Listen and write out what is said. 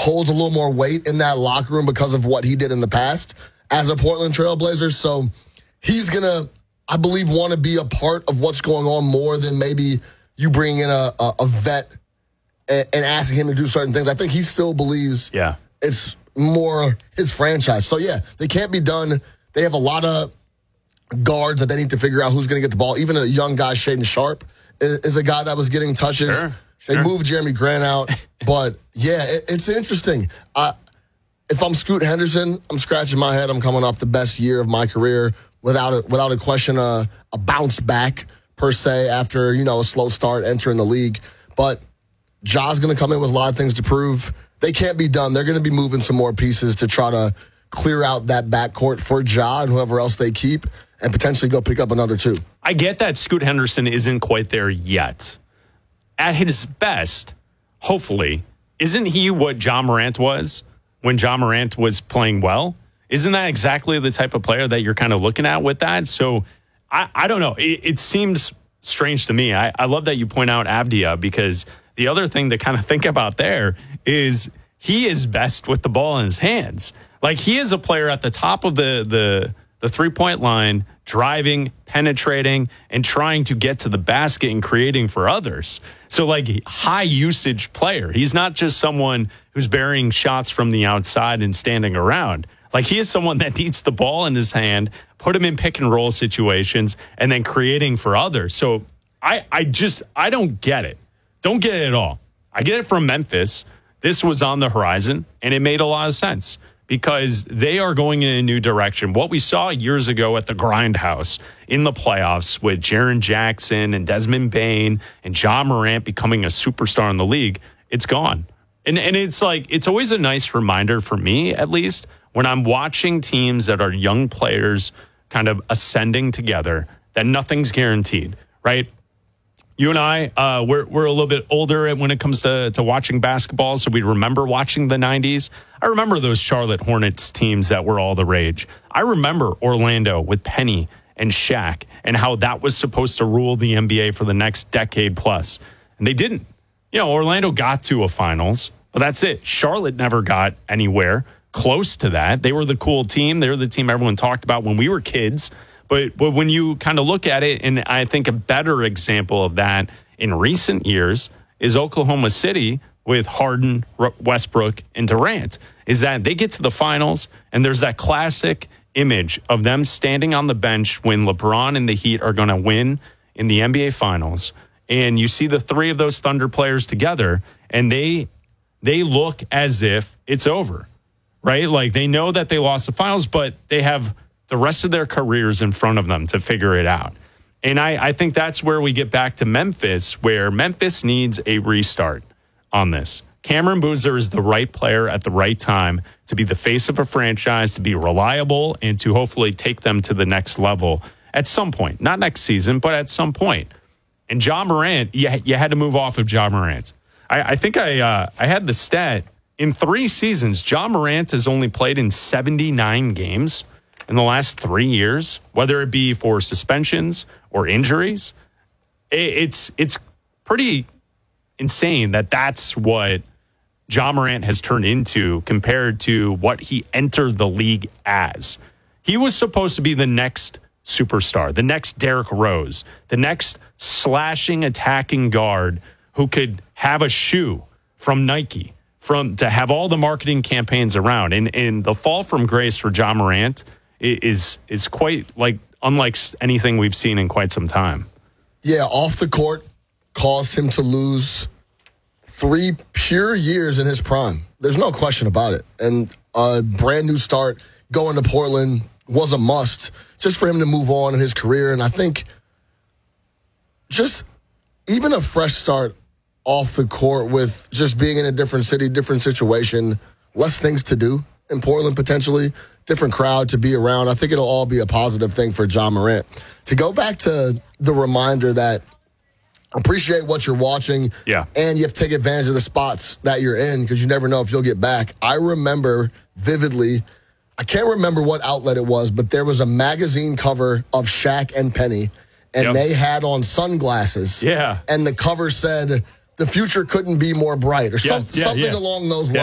holds a little more weight in that locker room because of what he did in the past as a Portland Trailblazer. So he's going to, I believe, want to be a part of what's going on more than maybe you bring in a vet and asking him to do certain things. I think he still believes it's more his franchise. So, yeah, they can't be done. They have a lot of guards that they need to figure out who's going to get the ball. Even a young guy, Shaedon Sharpe, is a guy that was getting touches. Sure. They moved Jeremy Grant out. But, yeah, it's interesting. If I'm Scoot Henderson, I'm scratching my head. I'm coming off the best year of my career without a question, a bounce back, per se, after, a slow start entering the league. But Ja's going to come in with a lot of things to prove. They can't be done. They're going to be moving some more pieces to try to clear out that backcourt for Ja and whoever else they keep and potentially go pick up another two. I get that Scoot Henderson isn't quite there yet. At his best, hopefully, isn't he what Ja Morant was when Ja Morant was playing well? Isn't that exactly the type of player that you're kind of looking at with that? So I don't know. It seems strange to me. I love that you point out Avdia, because the other thing to kind of think about there is he is best with the ball in his hands. Like, he is a player at the top of the three-point line, driving, penetrating, and trying to get to the basket and creating for others. So, like, high-usage player. He's not just someone who's burying shots from the outside and standing around. Like, he is someone that needs the ball in his hand, put him in pick-and-roll situations, and then creating for others. So, I don't get it. Don't get it at all. I get it from Memphis. This was on the horizon, and it made a lot of sense because they are going in a new direction. What we saw years ago at the Grindhouse in the playoffs with Jaren Jackson and Desmond Bane and Ja Morant becoming a superstar in the league, it's gone. And it's like, it's always a nice reminder for me, at least, when I'm watching teams that are young players kind of ascending together, that nothing's guaranteed, right? You and I, we're a little bit older when it comes to watching basketball, so we remember watching the 90s. I remember those Charlotte Hornets teams that were all the rage. I remember Orlando with Penny and Shaq and how that was supposed to rule the NBA for the next decade plus. And they didn't. Orlando got to a finals, but that's it. Charlotte never got anywhere close to that. They were the cool team. They were the team everyone talked about when we were kids. But when you kind of look at it, and I think a better example of that in recent years is Oklahoma City with Harden, Westbrook, and Durant, is that they get to the finals, and there's that classic image of them standing on the bench when LeBron and the Heat are going to win in the NBA Finals. And you see the three of those Thunder players together, and they look as if it's over, right? Like, they know that they lost the finals, but they have the rest of their careers in front of them to figure it out. And I think that's where we get back to Memphis, where Memphis needs a restart on this. Cameron Boozer is the right player at the right time to be the face of a franchise, to be reliable, and to hopefully take them to the next level at some point. Not next season, but at some point. And Ja Morant, you had to move off of Ja Morant. I think I had the stat. In 3 seasons, Ja Morant has only played in 79 games in the last 3 years, whether it be for suspensions or injuries. It's pretty insane that that's what Ja Morant has turned into compared to what he entered the league as. He was supposed to be the next superstar, the next Derrick Rose, the next slashing, attacking guard who could have a shoe from Nike, to have all the marketing campaigns around. And the fall from grace for Ja Morant is quite unlike anything we've seen in quite some time. Yeah, off the court caused him to lose 3 pure years in his prime. There's no question about it. And a brand new start going to Portland was a must just for him to move on in his career. And I think just even a fresh start off the court with just being in a different city, different situation, less things to do in Portland potentially, different crowd to be around. I think it'll all be a positive thing for Ja Morant. To go back to the reminder that appreciate what you're watching, and you have to take advantage of the spots that you're in because you never know if you'll get back. I remember vividly, I can't remember what outlet it was, but there was a magazine cover of Shaq and Penny, and they had on sunglasses. Yeah. And the cover said, "The future couldn't be more bright," or something along those lines.